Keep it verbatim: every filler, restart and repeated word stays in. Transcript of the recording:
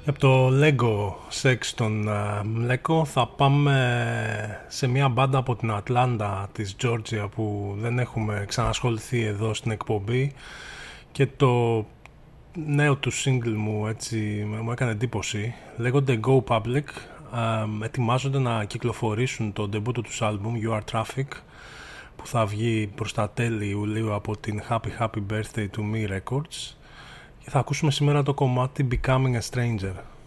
Από το Lego Sex των uh, Mleko θα πάμε σε μια μπάντα από την Ατλάντα της Georgia που δεν έχουμε ξανασχοληθεί εδώ στην εκπομπή και το νέο του single μου έτσι μου έκανε εντύπωση. Λέγονται Go Public, uh, ετοιμάζονται να κυκλοφορήσουν το ντεμπούτο τους άλμπουμ You Are Traffic που θα βγει προς τα τέλη Ιουλίου από την Happy Happy Birthday to Me Records. Και θα ακούσουμε σήμερα το κομμάτι Becoming a Stranger.